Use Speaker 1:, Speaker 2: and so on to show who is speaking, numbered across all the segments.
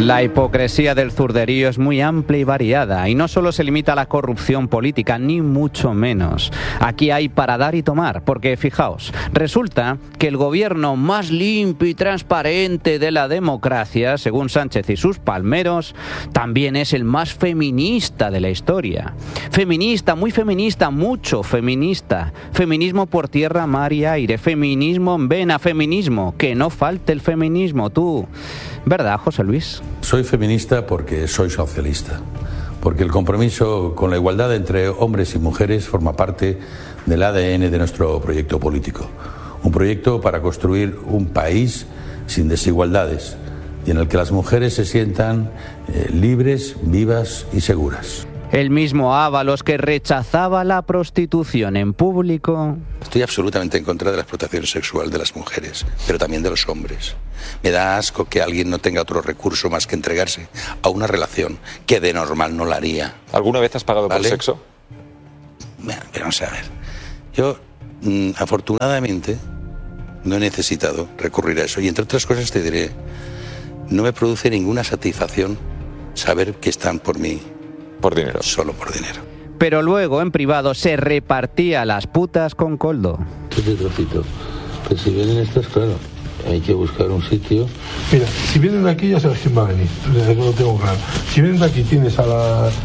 Speaker 1: La hipocresía del zurderío es muy amplia y variada y no solo se limita a la corrupción política, ni mucho menos. Aquí hay para dar y tomar, porque fijaos, resulta que el gobierno más limpio y transparente de la democracia, según Sánchez y sus palmeros, también es el más feminista de la historia. Feminista, muy feminista, mucho feminista. Feminismo por tierra, mar y aire. Feminismo en vena, feminismo. Que no falte el feminismo, tú. ¿Verdad, José Luis?
Speaker 2: Soy feminista porque soy socialista, porque el compromiso con la igualdad entre hombres y mujeres forma parte del ADN de nuestro proyecto político. Un proyecto para construir un país sin desigualdades y en el que las mujeres se sientan libres, vivas y seguras.
Speaker 1: El mismo Ábalos que rechazaba la prostitución en público.
Speaker 2: Estoy absolutamente en contra de la explotación sexual de las mujeres, pero también de los hombres. Me da asco que alguien no tenga otro recurso más que entregarse a una relación que de normal no la haría.
Speaker 3: ¿Alguna vez has pagado por sexo?
Speaker 2: Bueno, pero vamos a ver. Yo, afortunadamente, no he necesitado recurrir a eso. Y entre otras cosas te diré, no me produce ninguna satisfacción saber que están por mí.
Speaker 3: Por dinero.
Speaker 2: Solo por dinero.
Speaker 1: Pero luego, en privado, se repartía las putas con Koldo.
Speaker 4: ¿Qué te trocito? Pues si vienen estas, claro, hay que buscar un sitio.
Speaker 5: Mira, si vienen de aquí ya sabes quién va a venir, desde que lo tengo claro. Si vienen de aquí tienes a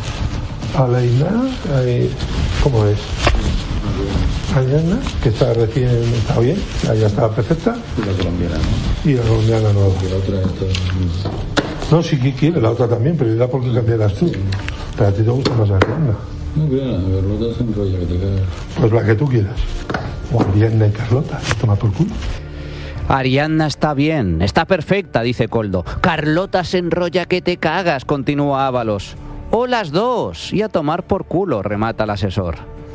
Speaker 5: la Ina, ¿cómo es? Ariana, que está bien, ya está perfecta.
Speaker 4: Y la colombiana, ¿no?
Speaker 5: Y la colombiana nueva.
Speaker 4: Y la otra está...
Speaker 5: No, sí que quiere, la otra también, pero da porque cambiarás tú. Pero a ti te gusta más Ariana.
Speaker 4: No, claro, a Carlota se enrolla que te cagas.
Speaker 5: Pues la que tú quieras. O Ariana y Carlota, toma por culo.
Speaker 1: Ariadna está bien, está perfecta, dice Koldo. Carlota se enrolla que te cagas, continúa Ábalos. O las dos, y a tomar por culo, remata el asesor.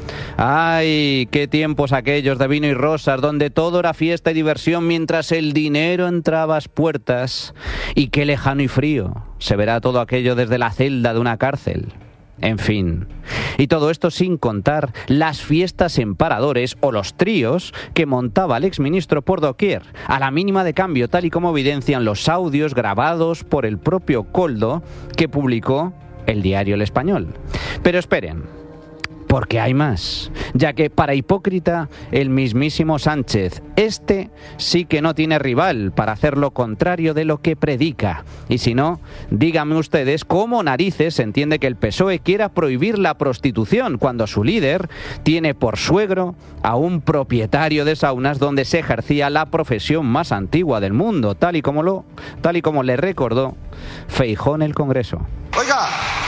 Speaker 1: ¡Ay, qué tiempos aquellos de vino y rosas, donde todo era fiesta y diversión mientras el dinero entraba a las puertas! Y qué lejano y frío se verá todo aquello desde la celda de una cárcel. En fin, y todo esto sin contar las fiestas en paradores o los tríos que montaba el exministro por doquier, a la mínima de cambio, tal y como evidencian los audios grabados por el propio Koldo que publicó el diario El Español. Pero esperen, porque hay más, ya que para hipócrita el mismísimo Sánchez, este sí que no tiene rival para hacer lo contrario de lo que predica. Y si no, díganme ustedes cómo narices se entiende que el PSOE quiera prohibir la prostitución cuando su líder tiene por suegro a un propietario de saunas donde se ejercía la profesión más antigua del mundo, tal y como le recordó Feijóo en el Congreso.
Speaker 6: Oiga,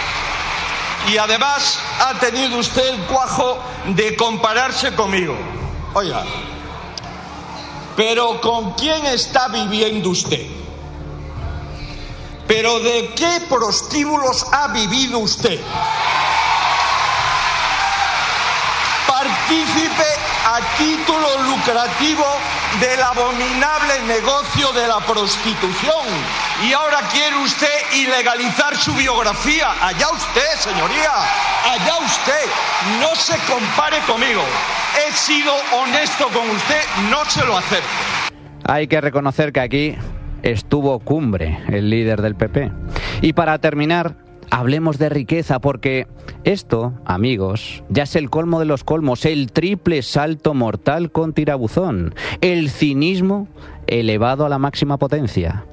Speaker 6: y además ha tenido usted el cuajo de compararse conmigo. Oiga, pero ¿con quién está viviendo usted? ¿Pero de qué prostíbulos ha vivido usted? Partícipe a título lucrativo del abominable negocio de la prostitución. Y ahora quiere usted ilegalizar su biografía. Allá usted, señoría, allá usted. No se compare conmigo. He sido honesto con usted, no se lo acepto.
Speaker 1: Hay que reconocer que aquí estuvo Cumbre, el líder del PP. Y para terminar, hablemos de riqueza, porque esto, amigos, ya es el colmo de los colmos, el triple salto mortal con tirabuzón, el cinismo elevado a la máxima potencia.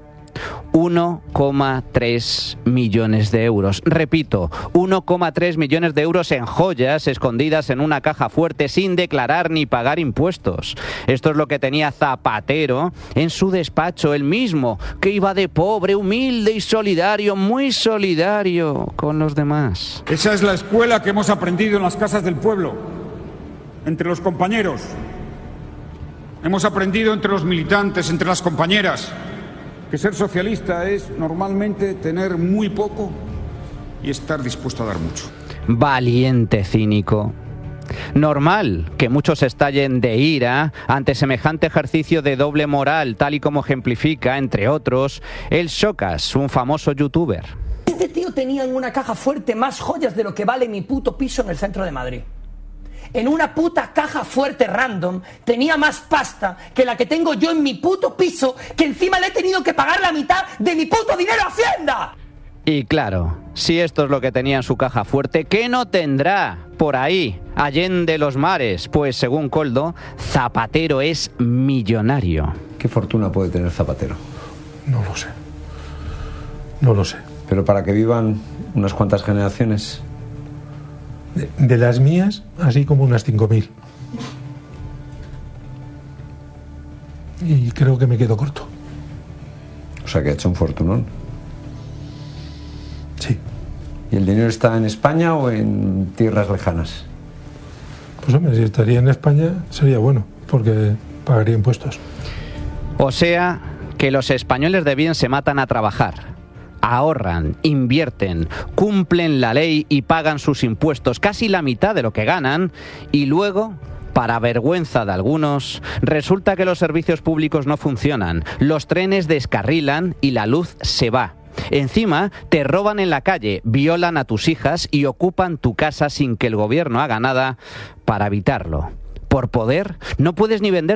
Speaker 1: 1,3 millones de euros. Repito, 1,3 millones de euros en joyas escondidas en una caja fuerte sin declarar ni pagar impuestos. Esto es lo que tenía Zapatero en su despacho, el mismo que iba de pobre, humilde y solidario, muy solidario con los demás.
Speaker 7: Esa es la escuela que hemos aprendido en las casas del pueblo, entre los compañeros. Hemos aprendido entre los militantes, entre las compañeras, que ser socialista es normalmente tener muy poco y estar dispuesto a dar mucho.
Speaker 1: Valiente cínico. Normal que muchos estallen de ira ante semejante ejercicio de doble moral, tal y como ejemplifica, entre otros, el Shocas, un famoso youtuber.
Speaker 8: Este tío tenía en una caja fuerte más joyas de lo que vale mi puto piso en el centro de Madrid. en una puta caja fuerte random tenía más pasta que la que tengo yo en mi puto piso, que encima le he tenido que pagar la mitad de mi puto dinero a Hacienda.
Speaker 1: Y claro, si esto es lo que tenía en su caja fuerte, ¿qué no tendrá por ahí, allende los mares? Pues según Koldo, Zapatero es millonario.
Speaker 9: ¿Qué fortuna puede tener Zapatero?
Speaker 5: No lo sé. No lo sé.
Speaker 9: Pero para que vivan unas cuantas generaciones.
Speaker 5: De las mías, así como unas 5.000. Y creo que me quedo corto.
Speaker 9: O sea que ha hecho un fortunón.
Speaker 5: Sí.
Speaker 9: ¿Y el dinero está en España o en tierras lejanas?
Speaker 5: Pues hombre, si estaría en España sería bueno, porque pagaría impuestos.
Speaker 1: O sea, que los españoles de bien se matan a trabajar. Ahorran, invierten, cumplen la ley y pagan sus impuestos, casi la mitad de lo que ganan, y luego, para vergüenza de algunos, resulta que los servicios públicos no funcionan, los trenes descarrilan y la luz se va. Encima, te roban en la calle, violan a tus hijas y ocupan tu casa sin que el gobierno haga nada para evitarlo. Por poder, no puedes ni vender